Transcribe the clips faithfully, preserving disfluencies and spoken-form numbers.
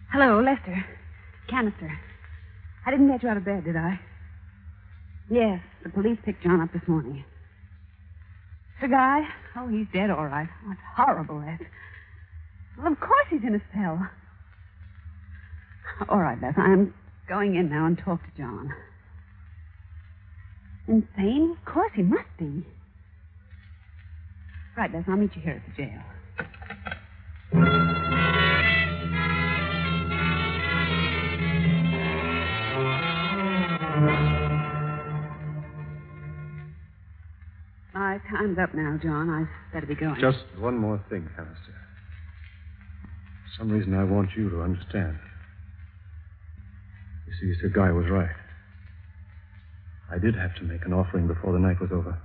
Hello, Lester. Canister. I didn't get you out of bed, did I? Yes, the police picked John up this morning. The guy? Oh, he's dead, all right. Oh, it's horrible, that. Well, of course he's in a cell. All right, Beth, I'm going in now and talk to John. Insane? Of course he must be. Right, Beth, I'll meet you here at the jail. My time's up now, John. I'd better be going. Just one more thing, Canister. For some reason I want you to understand. You see, Sir Guy was right. I did have to make an offering before the night was over.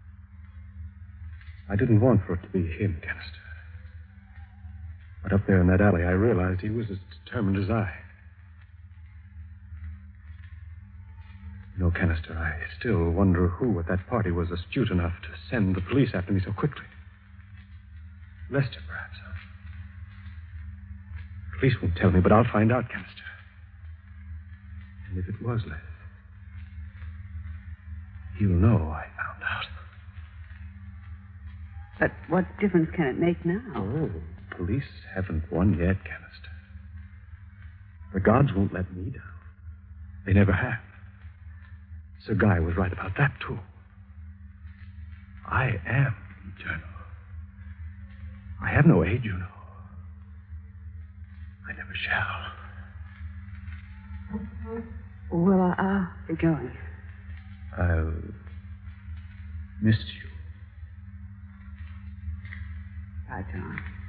I didn't want for it to be him, Canister. But up there in that alley, I realized he was as determined as I. You know, Canister, I still wonder who at that party was astute enough to send the police after me so quickly. Lester, perhaps. Huh? The police won't tell me, but I'll find out, Canister. And if it was Lester, he'll know I found out. But what difference can it make now? Oh, the police haven't won yet, Canister. The gods won't let me down. They never have. Sir Guy was right about that, too. I am eternal. I have no age, you know. I never shall. Well, I- I'll be going. I'll miss you. Bye, John.